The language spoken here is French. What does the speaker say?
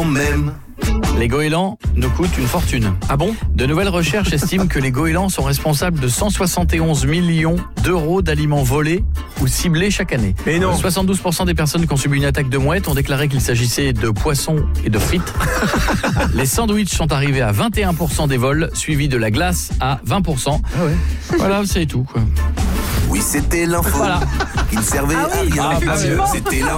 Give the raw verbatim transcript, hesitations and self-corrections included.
m'aime. Les goélands nous coûtent une fortune. Ah bon ? De nouvelles recherches estiment que les goélands sont responsables de cent soixante et onze millions d'euros d'aliments volés ou ciblés chaque année. Mais non. soixante-douze pour cent des personnes qui ont subi une attaque de mouettes ont déclaré qu'il s'agissait de poissons et de frites. Les sandwichs sont arrivés à vingt et un pour cent des vols, suivis de la glace à vingt pour cent. Ah ouais. Voilà, c'est tout, quoi. Oui, c'était l'info Voilà. qui ne servait Ah oui, à rien. effectivement. C'était l'info.